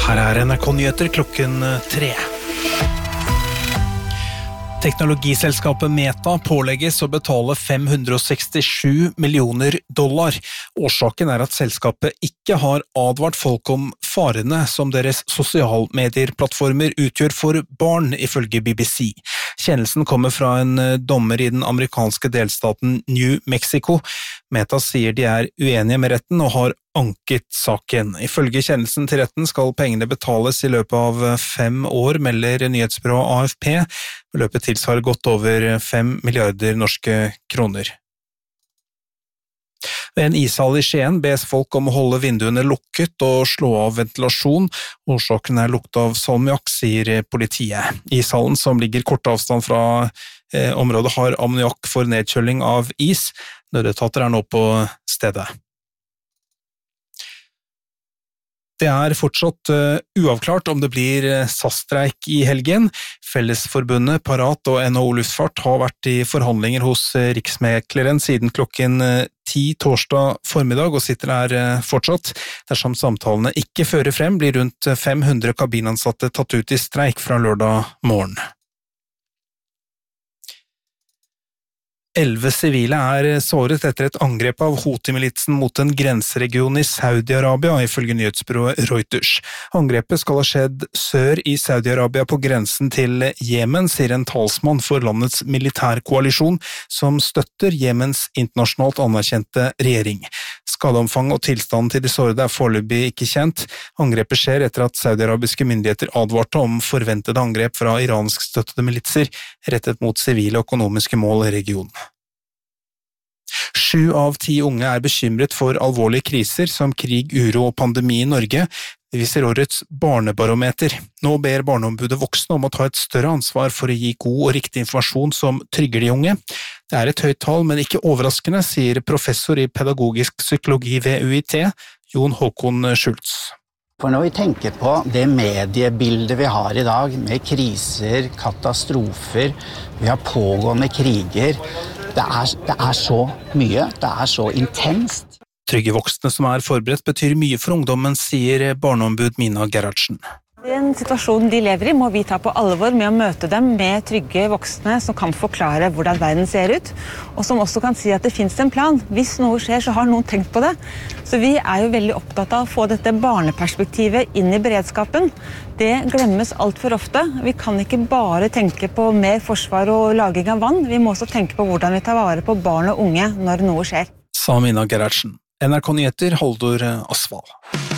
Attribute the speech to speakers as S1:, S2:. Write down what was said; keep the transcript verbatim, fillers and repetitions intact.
S1: Her er N R K-nyheter klokken tre. Teknologiselskapet Meta pålegges å betale fem hundre sekstisju millioner dollar. Årsaken er at selskapet ikke har advart folk om farene som deres sosialmedierplattformer utgjør for barn, ifølge B B C. Kjennelsen kommer fra en dommer i den amerikanske delstaten New Mexico. Meta sier de er uenige med retten og har anket saken. Ifølge kjennelsen til retten skal pengene betales i løpet av fem år, melder nyhetsbyrået A F P. Beløpet tilsvarer godt over fem milliarder norske kroner. Ved en ishall i Skien bes folk om å holde vinduene lukket og slå av ventilasjon. Årsaken er lukt av salmiakk, sier politiet. Ishallen, som ligger kort avstand fra eh, området, har ammoniakk for nedkjøling av is. Nødetater er nå på stedet. Det er fortsatt uh, uavklart om det blir uh, S A S-streik i helgen. Fellesforbundet, Parat og N H O Luftfart har vært i forhandlinger hos uh, Riksmekleren siden klokken uh, ti torsdag formiddag og sitter der uh, fortsatt. Dersom samtalene ikke fører frem, blir rundt fem hundre kabinansatte tatt ut i streik fra lørdag morgen. Elleve sivile er såret etter et angrep av Houthi-militsen mot en grenseregion i Saudi-Arabia, ifølge nyhetsbyrået Reuters. Angrepet skal ha skjedd sør i Saudi-Arabia på grensen til Jemen, sier en talsmann for landets militærkoalisjon, som støtter Jemens internasjonalt anerkjente regjering. Skadeomfang og tilstanden til de sårede er foreløpig ikke kjent. Angrepet skjer etter at saudi-arabiske myndigheter advarte om forventede angrep fra iransk støttede militser rettet mot sivile og økonomiske mål i regionen. Sju av ti unge er bekymret for alvorlige kriser som krig, uro og pandemi i Norge. Det viser årets barnebarometer. Nå ber barneombudet voksne om å ta et større ansvar for å gi god og riktig informasjon som trygger de unge. Det er et høyt tall, men ikke overraskende, sier professor i pedagogisk psykologi ved U I T, Jon Håkon Schultz.
S2: For når vi tenker på det mediebildet vi har i dag, med kriser, katastrofer, vi har pågående kriger, det er, det er så mye, det er så intenst.
S1: Trygge voksne som er forberedt betyr mye for ungdommen, sier barneombud Mina Gerhardsen.
S3: Den situasjonen de lever i må vi ta på alvor med å møte dem med trygge voksne som kan forklare hvordan verden ser ut, og som også kan si at det finnes en plan. Hvis noe skjer, så har noen tenkt på det. Så vi er jo veldig opptatt av å få dette barneperspektivet inn i beredskapen. Det glemmes alt for ofte. Vi kan ikke bare tenke på mer forsvar og laging av vann, vi må også tenke på hvordan vi tar vare på barn og unge når noe skjer.
S1: Sa Mina Gerhardsen. N R K-nyheter, Haldor Asvald.